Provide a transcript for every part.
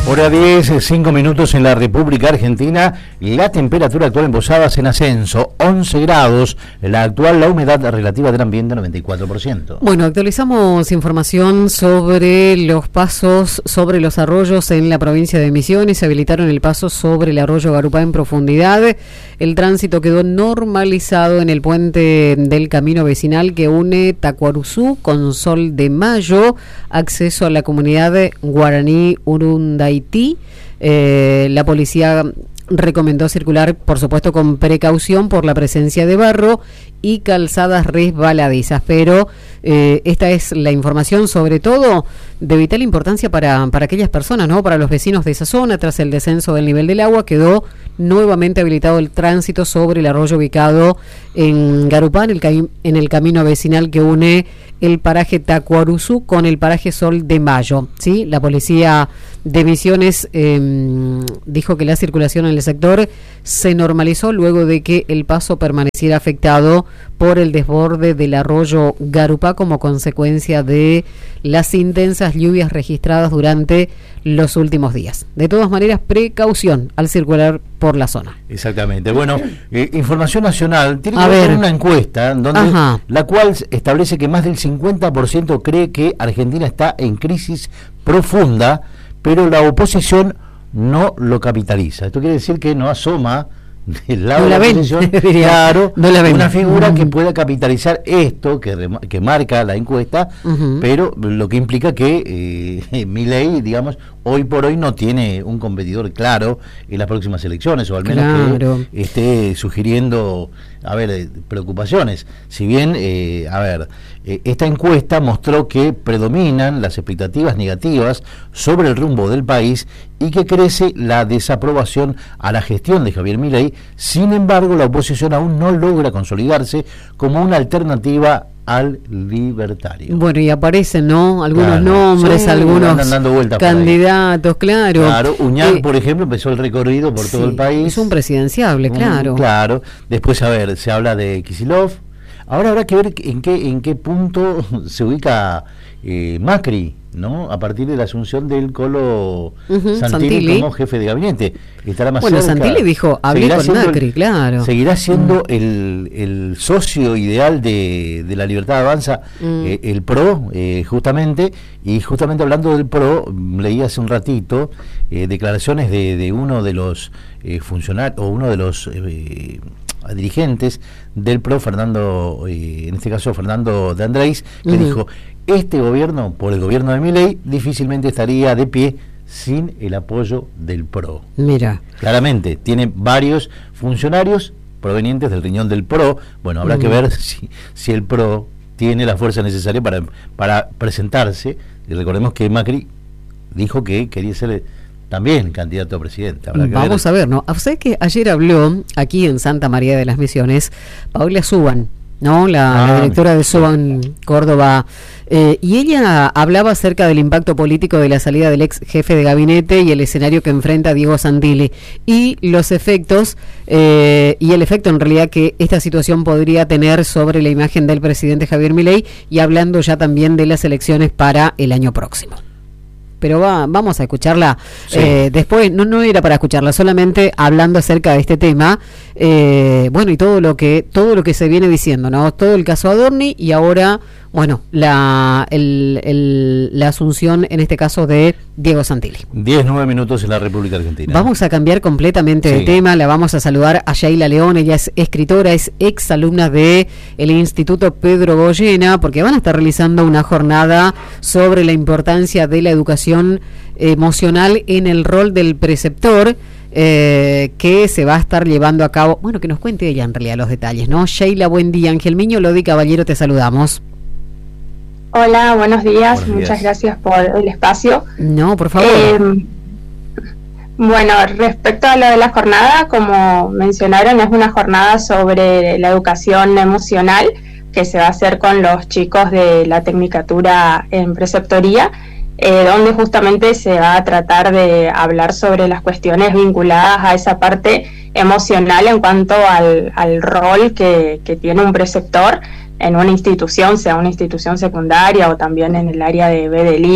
Hora 10, 5 minutos en la República Argentina. La temperatura actual en Posadas en ascenso, 11 grados. La humedad relativa del ambiente, 94%. Bueno, actualizamos información sobre los pasos sobre los arroyos en la provincia de Misiones. Se habilitaron el paso sobre el arroyo Garupá en profundidad. El tránsito quedó normalizado en el puente del camino vecinal que une Tacuaruzú con Sol de Mayo, acceso a la comunidad guaraní Urundaití. La policía recomendó circular, por supuesto, con precaución por la presencia de barro y calzadas resbaladizas, pero esta es la información, sobre todo de vital importancia para aquellas personas, ¿no? Para los vecinos de esa zona. Tras el descenso del nivel del agua, quedó nuevamente habilitado el tránsito sobre el arroyo ubicado en Garupá, en el camino vecinal que une el paraje Tacuaruzú con el paraje Sol de Mayo, ¿sí? La policía de Misiones dijo que la circulación en el sector se normalizó luego de que el paso permaneciera afectado por el desborde del arroyo Garupá como consecuencia de las intensas lluvias registradas durante los últimos días. De todas maneras, precaución al circular por la zona. Exactamente. Bueno, información nacional tiene que ver una encuesta donde la cual establece que más del 50% cree que Argentina está en crisis profunda, pero la oposición no lo capitaliza. Esto quiere decir que no asoma del lado de la oposición, claro, una figura que pueda capitalizar esto que marca la encuesta, pero lo que implica que Milei, digamos, hoy por hoy no tiene un competidor claro en las próximas elecciones, o al menos que esté sugiriendo, preocupaciones. Si bien, esta encuesta mostró que predominan las expectativas negativas sobre el rumbo del país y que crece la desaprobación a la gestión de Javier Milei. Sin embargo, la oposición aún no logra consolidarse como una alternativa al libertario. Bueno, y aparecen, ¿no? Algunos nombres, algunos candidatos, Claro, Uñal, por ejemplo, empezó el recorrido por todo el país. Es un presidenciable, Claro. Después, se habla de Kicillof. Ahora habrá que ver en qué punto se ubica Macri, ¿no? A partir de la asunción del Colo Santilli como jefe de gabinete. Estará más cerca. Santilli dijo, hablé con Macri, Seguirá siendo el socio ideal de la Libertad Avanza, el PRO, justamente. Y justamente hablando del PRO, leí hace un ratito declaraciones de uno de los funcionarios, o uno de los dirigentes del PRO, en este caso Fernando de Andrés, que dijo: este gobierno, por el gobierno de Milei, difícilmente estaría de pie sin el apoyo del PRO. Mira. Claramente, tiene varios funcionarios provenientes del riñón del PRO. Bueno, habrá que ver si el PRO tiene la fuerza necesaria para presentarse. Y recordemos que Macri dijo que quería ser también candidato a presidente. Vamos a ver, ¿no? ¿Sabes que ayer habló aquí en Santa María de las Misiones Paula Suban, ¿no? La directora de Suban Córdoba, y ella hablaba acerca del impacto político de la salida del ex jefe de gabinete y el escenario que enfrenta Diego Santilli y los efectos y el efecto en realidad que esta situación podría tener sobre la imagen del presidente Javier Milei, y hablando ya también de las elecciones para el año próximo. Pero vamos a escucharla después. No era para escucharla, solamente hablando acerca de este tema, y todo lo que se viene diciendo, ¿no? Todo el caso Adorni, y ahora, la asunción en este caso de Diego Santilli. 9 minutos en la República Argentina. Vamos a cambiar completamente de tema. La vamos a saludar a Sheila León. Ella es escritora, es exalumna de el Instituto Pedro Goyena, porque van a estar realizando una jornada sobre la importancia de la educación emocional en el rol del preceptor, que se va a estar llevando a cabo. Que nos cuente ella en realidad los detalles, ¿no? Sheila, buen día. Ángel Miño, Lodi Caballero, te saludamos. Hola, buenos días. Muchas gracias por el espacio. No, por favor. Respecto a lo de la jornada, como mencionaron, es una jornada sobre la educación emocional que se va a hacer con los chicos de la Tecnicatura en Preceptoría, donde justamente se va a tratar de hablar sobre las cuestiones vinculadas a esa parte emocional en cuanto al rol que tiene un preceptor en una institución, sea una institución secundaria o también en el área de Bedelía,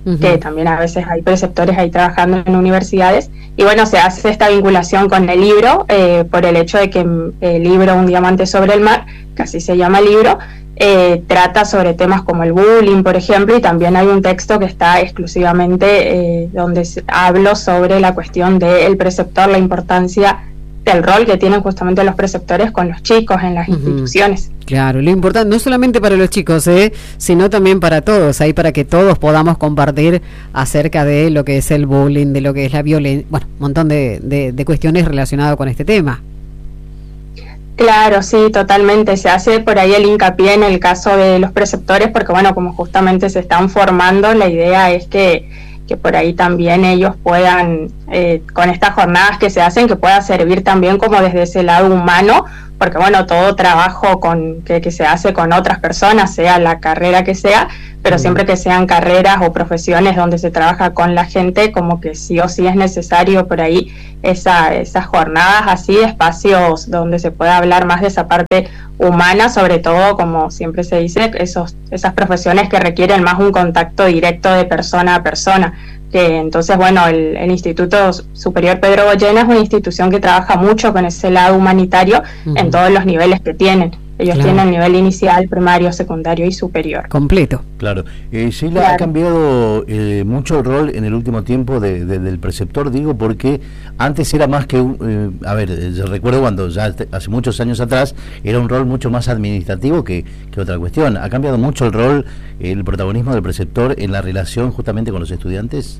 que también a veces hay preceptores ahí trabajando en universidades, y bueno, se hace esta vinculación con el libro por el hecho de que el libro Un diamante sobre el mar, que así se llama el libro, trata sobre temas como el bullying, por ejemplo, y también hay un texto que está exclusivamente donde hablo sobre la cuestión del preceptor, la importancia del rol que tienen justamente los preceptores con los chicos en las instituciones. Claro, lo importante, no solamente para los chicos, sino también para todos, ahí para que todos podamos compartir acerca de lo que es el bullying, de lo que es la violencia, bueno, un montón de cuestiones relacionadas con este tema. Claro, sí, totalmente. Se hace por ahí el hincapié en el caso de los preceptores, porque bueno, como justamente se están formando, la idea es que por ahí también ellos puedan, con estas jornadas que se hacen, que pueda servir también como desde ese lado humano, porque bueno, todo trabajo que se hace con otras personas, sea la carrera que sea, pero siempre que sean carreras o profesiones donde se trabaja con la gente, como que sí o sí es necesario por ahí esas jornadas así, espacios donde se pueda hablar más de esa parte humana, sobre todo, como siempre se dice, esas profesiones que requieren más un contacto directo de persona a persona. Que entonces, bueno, el Instituto Superior Pedro Goyena es una institución que trabaja mucho con ese lado humanitario en todos los niveles que tienen. Ellos tienen nivel inicial, primario, secundario y superior. Completo. Claro. Sheila, ha cambiado mucho el rol en el último tiempo del preceptor, digo, porque antes era más que yo recuerdo cuando ya hace muchos años atrás era un rol mucho más administrativo que otra cuestión. ¿Ha cambiado mucho el rol, el protagonismo del preceptor en la relación justamente con los estudiantes?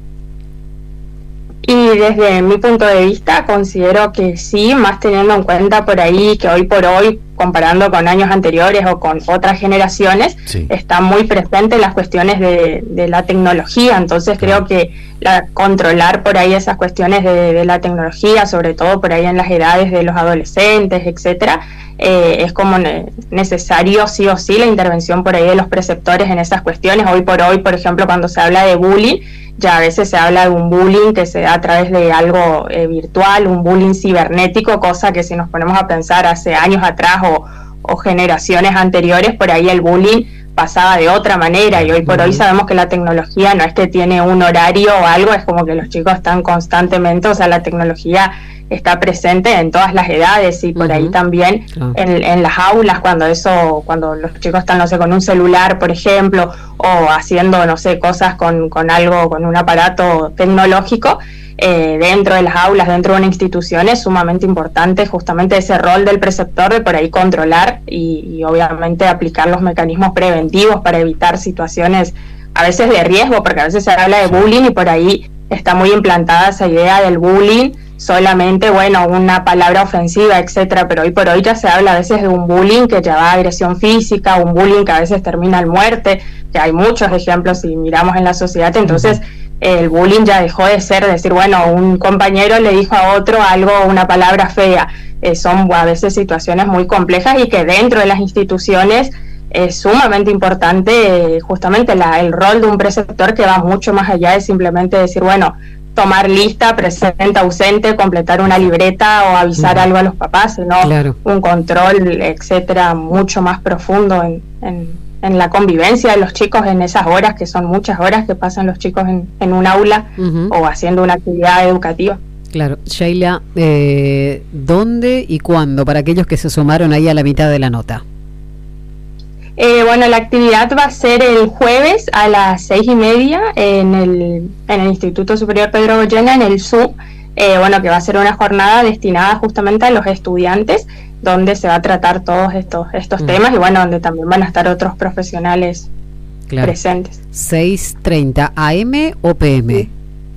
Y desde mi punto de vista considero que sí, más teniendo en cuenta por ahí que hoy por hoy, comparando con años anteriores o con otras generaciones, está muy presente las cuestiones de la tecnología. Entonces creo que controlar por ahí esas cuestiones de la tecnología, sobre todo por ahí en las edades de los adolescentes, etcétera, es como necesario sí o sí la intervención por ahí de los preceptores en esas cuestiones. Hoy por hoy, por ejemplo, cuando se habla de bullying, ya a veces se habla de un bullying que se da a través de algo virtual, un bullying cibernético, cosa que si nos ponemos a pensar hace años atrás o generaciones anteriores, por ahí el bullying pasaba de otra manera, y hoy por hoy sabemos que la tecnología no es que tiene un horario o algo, es como que los chicos están constantemente, o sea, la tecnología está presente en todas las edades, y por ahí también en las aulas, cuando los chicos están, no sé, con un celular, por ejemplo, o haciendo, no sé, cosas con un aparato tecnológico, dentro de las aulas, dentro de una institución, es sumamente importante justamente ese rol del preceptor de por ahí controlar y obviamente aplicar los mecanismos preventivos para evitar situaciones a veces de riesgo, porque a veces se habla de bullying y por ahí está muy implantada esa idea del bullying solamente, bueno, una palabra ofensiva, etcétera, pero hoy por hoy ya se habla a veces de un bullying que ya va a agresión física, un bullying que a veces termina en muerte, que hay muchos ejemplos si miramos en la sociedad. Entonces el bullying ya dejó de ser decir, bueno, un compañero le dijo a otro algo, una palabra fea. Son a veces situaciones muy complejas y que dentro de las instituciones es sumamente importante justamente el rol de un preceptor, que va mucho más allá de simplemente decir, bueno, tomar lista, presente, ausente, completar una libreta o avisar algo a los papás, sino un control, etcétera, mucho más profundo en la convivencia de los chicos en esas horas, que son muchas horas que pasan los chicos en un aula o haciendo una actividad educativa. Claro. Sheila, ¿dónde y cuándo, para aquellos que se sumaron ahí a la mitad de la nota? Bueno, la actividad va a ser el jueves a las 6:30 en el Instituto Superior Pedro Goyena, en el Zoom, bueno, que va a ser una jornada destinada justamente a los estudiantes, donde se va a tratar todos estos temas y bueno, donde también van a estar otros profesionales presentes. 6:30 AM o PM?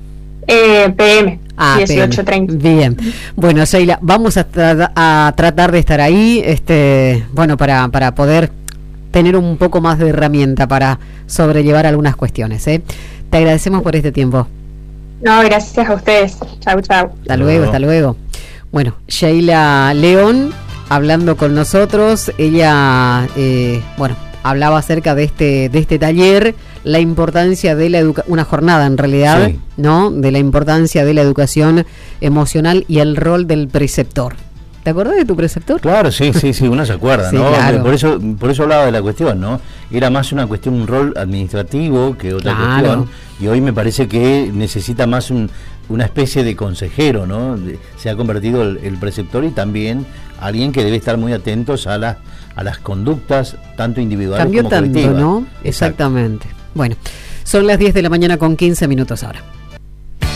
PM. 18:30. Bien. Bueno, Sheila, vamos a tratar de estar ahí, bueno, para poder tener un poco más de herramienta para sobrellevar algunas cuestiones. Te agradecemos por este tiempo. No, gracias a ustedes. Chau, chau. Hasta luego. Bueno, Sheila León hablando con nosotros. Ella, bueno, hablaba acerca de este taller, la importancia de una jornada en realidad, ¿no? De la importancia de la educación emocional y el rol del preceptor. ¿Te acordás de tu preceptor? Claro, sí, uno se acuerda, ¿no? Claro. Por eso hablaba de la cuestión, ¿no? Era más una cuestión, un rol administrativo que otra cuestión, y hoy me parece que necesita más una especie de consejero, ¿no? Se ha convertido el preceptor y también alguien que debe estar muy atentos a las conductas, tanto individuales como colectivas. ¿No? Exactamente. Bueno, son las 10 de la mañana con 15 minutos ahora.